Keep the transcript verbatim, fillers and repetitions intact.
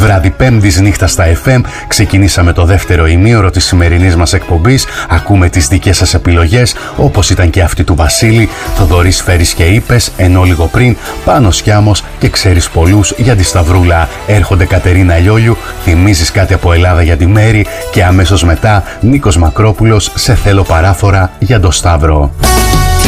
Βράδυ Πέμπτης νύχτα στα εφ εμ, ξεκινήσαμε το δεύτερο ημίωρο της σημερινής μας εκπομπής. Ακούμε τις δικές σας επιλογές, όπως ήταν και αυτή του Βασίλη. Θοδωρής φέρεις και είπες, ενώ λίγο πριν Πάνος Κιάμος και ξέρεις πολλούς για τη Σταυρούλα. Έρχονται Κατερίνα Λιόλιου, θυμίζεις κάτι από Ελλάδα για τη Μέρη και αμέσως μετά Νίκος Μακρόπουλος, σε θέλω παράφορα για το Σταύρο.